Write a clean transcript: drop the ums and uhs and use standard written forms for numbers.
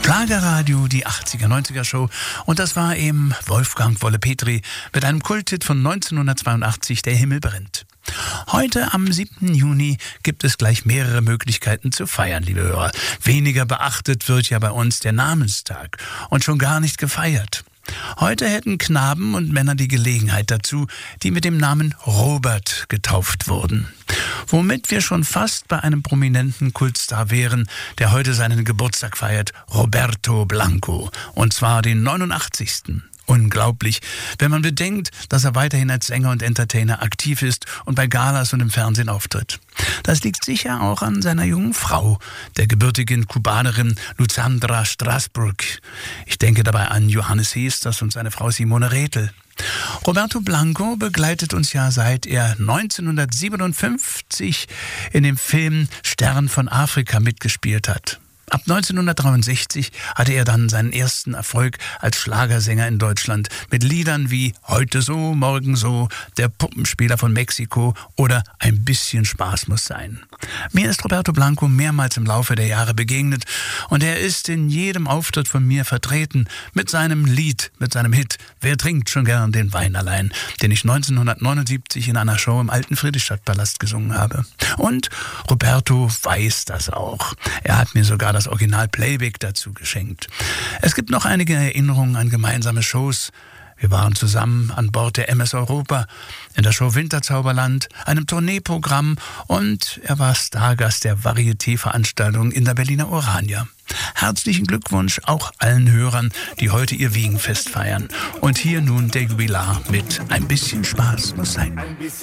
Schlagerradio, die 80er, 90er Show. Und das war eben Wolfgang Wolle-Petri mit einem Kulthit von 1982, Der Himmel brennt. Heute am 7. Juni gibt es gleich mehrere Möglichkeiten zu feiern, liebe Hörer. Weniger beachtet wird ja bei uns der Namenstag und schon gar nicht gefeiert. Heute hätten Knaben und Männer die Gelegenheit dazu, die mit dem Namen Robert getauft wurden. Womit wir schon fast bei einem prominenten Kultstar wären, der heute seinen Geburtstag feiert, Roberto Blanco. Und zwar den 89. Unglaublich, wenn man bedenkt, dass er weiterhin als Sänger und Entertainer aktiv ist und bei Galas und im Fernsehen auftritt. Das liegt sicher auch an seiner jungen Frau, der gebürtigen Kubanerin Luzandra Strasburg. Ich denke dabei an Johannes Hesters und seine Frau Simone Rethel. Roberto Blanco begleitet uns ja seit er 1957 in dem Film Stern von Afrika mitgespielt hat. Ab 1963 hatte er dann seinen ersten Erfolg als Schlagersänger in Deutschland mit Liedern wie Heute so, morgen so, Der Puppenspieler von Mexiko oder Ein bisschen Spaß muss sein. Mir ist Roberto Blanco mehrmals im Laufe der Jahre begegnet und er ist in jedem Auftritt von mir vertreten mit seinem Lied, mit seinem Hit Wer trinkt schon gern den Wein allein, den ich 1979 in einer Show im alten Friedrichstadtpalast gesungen habe. Und Roberto weiß das auch. Er hat mir sogar das Original-Playback dazu geschenkt. Es gibt noch einige Erinnerungen an gemeinsame Shows. Wir waren zusammen an Bord der MS Europa, in der Show Winterzauberland, einem Tourneeprogramm und er war Stargast der Varieté-Veranstaltung in der Berliner Orania. Herzlichen Glückwunsch auch allen Hörern, die heute ihr Wiegenfest feiern. Und hier nun der Jubilar mit Ein bisschen Spaß muss sein.